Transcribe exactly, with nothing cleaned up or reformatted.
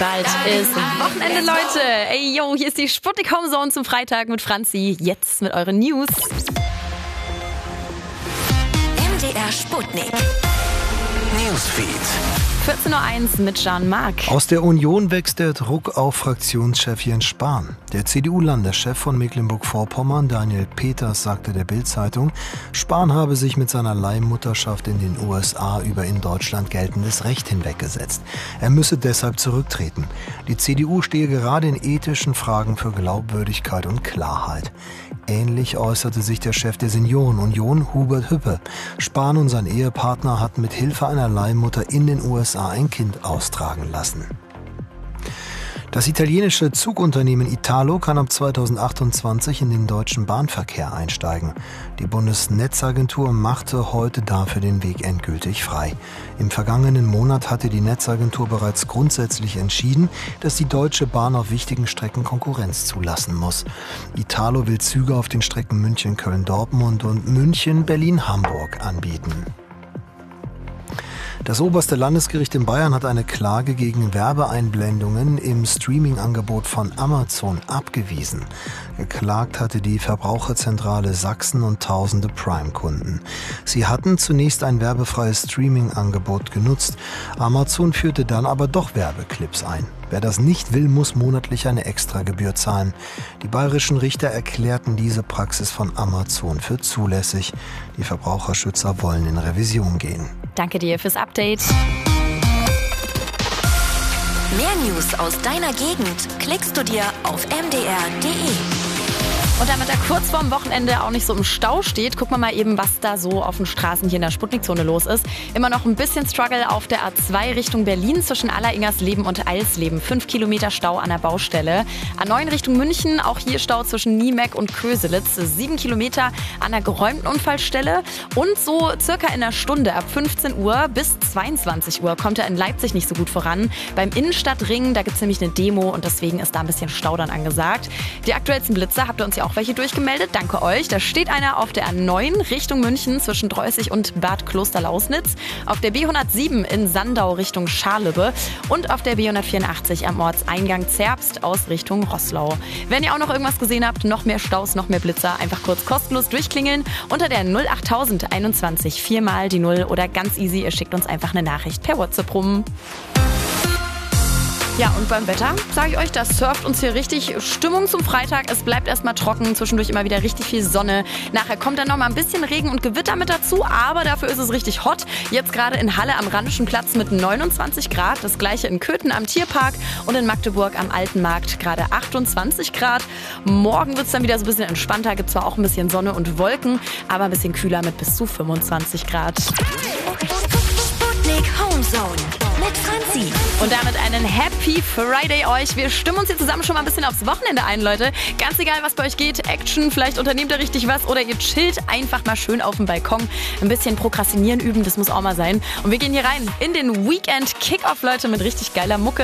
Bald ist Wochenende, Leute. Ey, yo, hier ist die Sputnik Homezone zum Freitag mit Franzi. Jetzt mit euren News. M D R Sputnik Newsfeed. vierzehn Uhr eins mit Jean-Marc. Aus der Union wächst der Druck auf Fraktionschef Jens Spahn. Der C D U-Landeschef von Mecklenburg-Vorpommern, Daniel Peters, sagte der Bild-Zeitung, Spahn habe sich mit seiner Leihmutterschaft in den U S A über in Deutschland geltendes Recht hinweggesetzt. Er müsse deshalb zurücktreten. Die C D U stehe gerade in ethischen Fragen für Glaubwürdigkeit und Klarheit. Ähnlich äußerte sich der Chef der Seniorenunion, Hubert Hüppe. Spahn und sein Ehepartner hatten mit Hilfe einer Leihmutter in den U S A ein Kind austragen lassen. Das italienische Zugunternehmen Italo kann ab zweitausendachtundzwanzig in den deutschen Bahnverkehr einsteigen. Die Bundesnetzagentur machte heute dafür den Weg endgültig frei. Im vergangenen Monat hatte die Netzagentur bereits grundsätzlich entschieden, dass die Deutsche Bahn auf wichtigen Strecken Konkurrenz zulassen muss. Italo will Züge auf den Strecken München-Köln-Dortmund und München-Berlin-Hamburg anbieten. Das oberste Landesgericht in Bayern hat eine Klage gegen Werbeeinblendungen im Streaming-Angebot von Amazon abgewiesen. Geklagt hatte die Verbraucherzentrale Sachsen und tausende Prime-Kunden. Sie hatten zunächst ein werbefreies Streaming-Angebot genutzt. Amazon führte dann aber doch Werbeclips ein. Wer das nicht will, muss monatlich eine Extragebühr zahlen. Die bayerischen Richter erklärten diese Praxis von Amazon für zulässig. Die Verbraucherschützer wollen in Revision gehen. Danke dir fürs Update. Mehr News aus deiner Gegend klickst du dir auf m d r punkt d e. Und damit er kurz vorm Wochenende auch nicht so im Stau steht, gucken wir mal eben, was da so auf den Straßen hier in der Sputnikzone los ist. Immer noch ein bisschen Struggle auf der A zwei Richtung Berlin zwischen Alleringersleben und Eilsleben. Fünf Kilometer Stau an der Baustelle. A neun Richtung München, auch hier Stau zwischen Niemeck und Köselitz. Sieben Kilometer an der geräumten Unfallstelle. Und so circa in einer Stunde ab fünfzehn Uhr bis zweiundzwanzig Uhr kommt er in Leipzig nicht so gut voran. Beim Innenstadtring, da gibt es nämlich eine Demo und deswegen ist da ein bisschen Stau dann angesagt. Die aktuellsten Blitzer habt ihr uns ja auch welche durchgemeldet. Danke euch. Da steht einer auf der A neun Richtung München zwischen Dreußig und Bad Klosterlausnitz, auf der B hundertsieben in Sandau Richtung Scharlübbe und auf der B hundertvierundachtzig am Ortseingang Zerbst aus Richtung Roßlau. Wenn ihr auch noch irgendwas gesehen habt, noch mehr Staus, noch mehr Blitzer, einfach kurz kostenlos durchklingeln unter der null achttausend einundzwanzig viermal die null oder ganz easy, ihr schickt uns einfach eine Nachricht per WhatsApp rum. Ja, und beim Wetter, sage ich euch, das surft uns hier richtig. Stimmung zum Freitag, es bleibt erstmal trocken, zwischendurch immer wieder richtig viel Sonne. Nachher kommt dann noch mal ein bisschen Regen und Gewitter mit dazu, aber dafür ist es richtig hot. Jetzt gerade in Halle am Rheinischen Platz mit neunundzwanzig Grad, das gleiche in Köthen am Tierpark und in Magdeburg am Alten Markt gerade achtundzwanzig Grad. Morgen wird es dann wieder so ein bisschen entspannter, gibt zwar auch ein bisschen Sonne und Wolken, aber ein bisschen kühler mit bis zu fünfundzwanzig Grad. Sputnik Homezone mit Franzi. Und damit einen Happy Friday euch. Wir stimmen uns hier zusammen schon mal ein bisschen aufs Wochenende ein, Leute. Ganz egal, was bei euch geht. Action, vielleicht unternehmt ihr richtig was oder ihr chillt einfach mal schön auf dem Balkon. Ein bisschen Prokrastinieren üben, das muss auch mal sein. Und wir gehen hier rein in den Weekend Kickoff, Leute, mit richtig geiler Mucke.